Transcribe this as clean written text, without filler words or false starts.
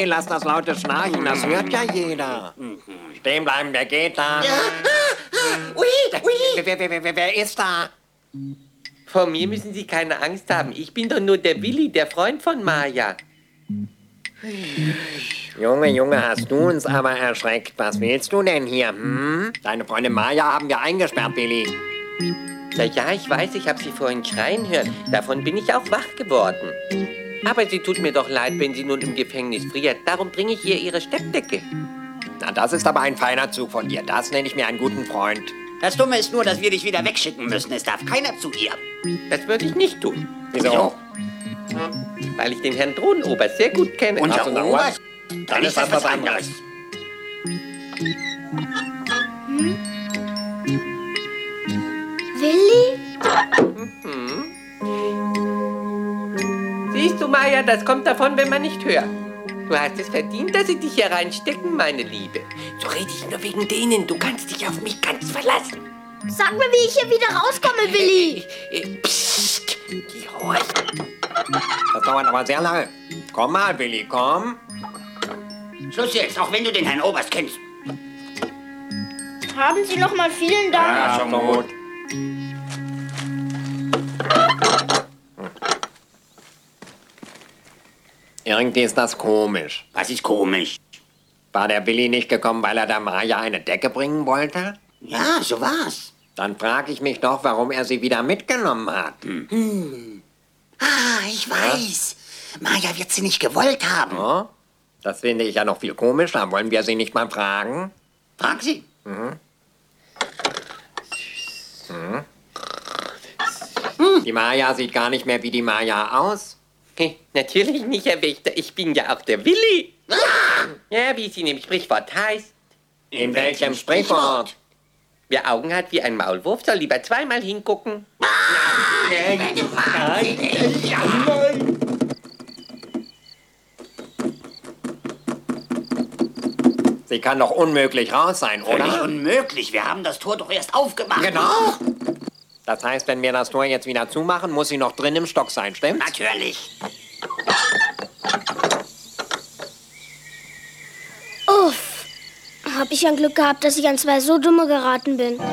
Willi, lass das laute Schnarchen, das hört ja jeder. Stehen bleiben, wer geht da? Ja. Ui, ui. Wer ist da? Vor mir müssen Sie keine Angst haben. Ich bin doch nur der Willi, der Freund von Maja. Junge, hast du uns aber erschreckt. Was willst du denn hier, hm? Deine Freundin Maja haben wir eingesperrt, Willi. Ja, ich weiß, ich habe Sie vorhin schreien hören. Davon bin ich auch wach geworden. Aber sie tut mir doch leid, wenn sie nun im Gefängnis friert. Darum bringe ich ihr ihre Steppdecke. Na, das ist aber ein feiner Zug von dir. Das nenne ich mir einen guten Freund. Das Dumme ist nur, dass wir dich wieder wegschicken müssen. Es darf keiner zu ihr. Das würde ich nicht tun. Wieso? Weil ich den Herrn Drohnenoberst sehr gut kenne. Unser Oberst? Dann ist das was anderes. Willi? Siehst du, Maja, das kommt davon, wenn man nicht hört. Du hast es verdient, dass sie dich hier reinstecken, meine Liebe. So rede ich nur wegen denen. Du kannst dich auf mich ganz verlassen. Sag mir, wie ich hier wieder rauskomme, Willi. Psst, die horcht. Das dauert aber sehr lange. Komm mal, Willi, komm. Schluss jetzt, auch wenn du den Herrn Oberst kennst. Haben Sie noch mal vielen Dank. Ja, schon gut. Irgendwie ist das komisch. Was ist komisch? War der Willi nicht gekommen, weil er der Maja eine Decke bringen wollte? Ja, so war's. Dann frage ich mich doch, warum er sie wieder mitgenommen hat. Ah, ich weiß. Maja wird sie nicht gewollt haben. Oh, das finde ich ja noch viel komischer. Wollen wir sie nicht mal fragen? Frag sie. Die Maja sieht gar nicht mehr wie die Maja aus. Hey, natürlich nicht, Herr Wächter. Ich bin ja auch der Willi. Ja, wie es in dem Sprichwort heißt. In welchem Sprichwort? Wer Augen hat wie ein Maulwurf, soll lieber zweimal hingucken. Sie kann doch unmöglich raus sein, Völlig oder? unmöglich. Wir haben das Tor doch erst aufgemacht. Genau. Das heißt, wenn wir das Tor jetzt wieder zumachen, muss sie noch drin im Stock sein, stimmt's? Natürlich. Uff. Hab ich ein Glück gehabt, dass ich an zwei so dumme geraten bin.